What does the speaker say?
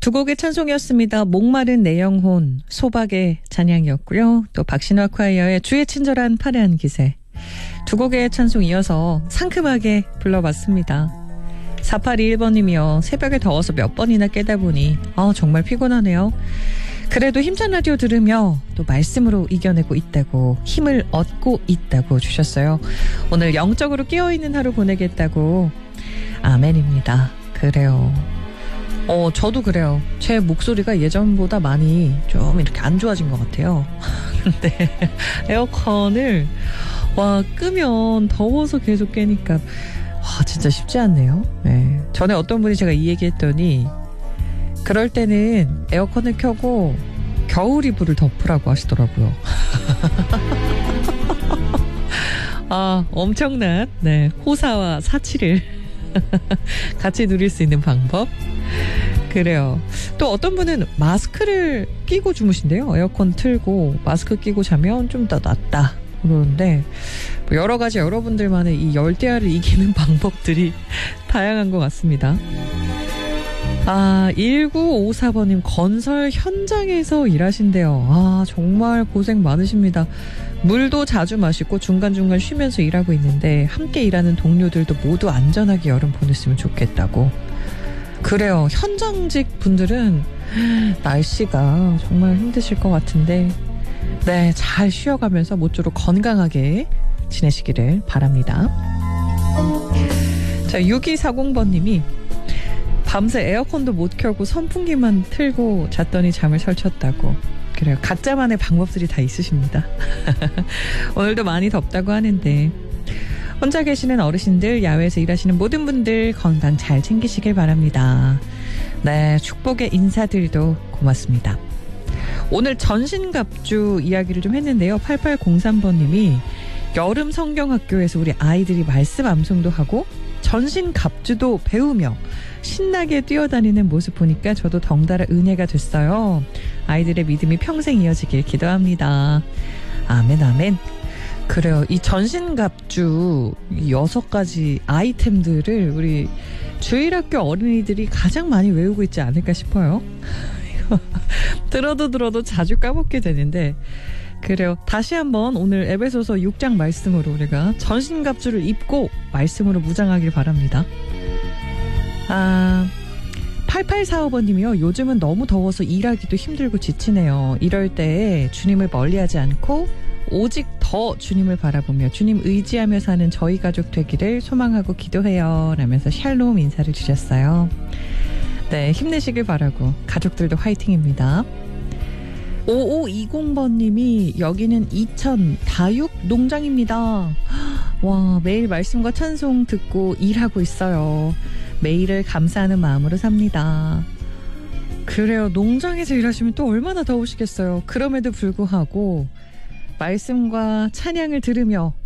두 곡의 찬송이었습니다. 목마른 내 영혼, 소박의 찬양이었고요. 또 박신화 콰이어의 주의 친절한 파란 기세. 두 곡의 찬송 이어서 상큼하게 불러봤습니다. 4821번님이요. 새벽에 더워서 몇 번이나 깨다 보니 정말 피곤하네요. 그래도 힘찬 라디오 들으며 또 말씀으로 이겨내고 있다고, 힘을 얻고 있다고 주셨어요. 오늘 영적으로 깨어있는 하루 보내겠다고. 아멘입니다. 그래요. 저도 그래요. 제 목소리가 예전보다 많이 좀 이렇게 안 좋아진 것 같아요. 근데 에어컨을 끄면 더워서 계속 깨니까 진짜 쉽지 않네요. 네. 전에 어떤 분이 제가 이 얘기 했더니 그럴 때는 에어컨을 켜고 겨울 이불을 덮으라고 하시더라고요. 엄청난 호사와 사치를 같이 누릴 수 있는 방법. 그래요. 또 어떤 분은 마스크를 끼고 주무신대요. 에어컨 틀고 마스크 끼고 자면 좀 더 낫다 그러는데, 여러 가지 여러분들만의 이 열대야를 이기는 방법들이 다양한 것 같습니다. 1954번님 건설 현장에서 일하신대요. 정말 고생 많으십니다. 물도 자주 마시고 중간중간 쉬면서 일하고 있는데 함께 일하는 동료들도 모두 안전하게 여름 보냈으면 좋겠다고. 그래요. 현장직 분들은 날씨가 정말 힘드실 것 같은데 잘 쉬어가면서 모쪼록 건강하게 지내시기를 바랍니다. 자, 6240번님이 밤새 에어컨도 못 켜고 선풍기만 틀고 잤더니 잠을 설쳤다고. 그래요. 각자만의 방법들이 다 있으십니다. 오늘도 많이 덥다고 하는데 혼자 계시는 어르신들, 야외에서 일하시는 모든 분들 건강 잘 챙기시길 바랍니다. 네, 축복의 인사들도 고맙습니다. 오늘 전신갑주 이야기를 좀 했는데요. 8803번님이 여름 성경학교에서 우리 아이들이 말씀 암송도 하고 전신갑주도 배우며 신나게 뛰어다니는 모습 보니까 저도 덩달아 은혜가 됐어요. 아이들의 믿음이 평생 이어지길 기도합니다. 아멘 아멘. 그래요. 이 전신갑주 6가지 아이템들을 우리 주일학교 어린이들이 가장 많이 외우고 있지 않을까 싶어요. 들어도 자주 까먹게 되는데, 그래요. 다시 한번 오늘 에베소서 6장 말씀으로 우리가 전신갑주를 입고 말씀으로 무장하길 바랍니다. 8845번님이요. 요즘은 너무 더워서 일하기도 힘들고 지치네요. 이럴 때 주님을 멀리하지 않고 오직 더 주님을 바라보며 주님 의지하며 사는 저희 가족 되기를 소망하고 기도해요 라면서 샬롬 인사를 주셨어요. 네, 힘내시길 바라고 가족들도 화이팅입니다. 5520번님이 여기는 이천 다육 농장입니다. 와, 매일 말씀과 찬송 듣고 일하고 있어요. 매일을 감사하는 마음으로 삽니다. 그래요. 농장에서 일하시면 또 얼마나 더우시겠어요. 그럼에도 불구하고 말씀과 찬양을 들으며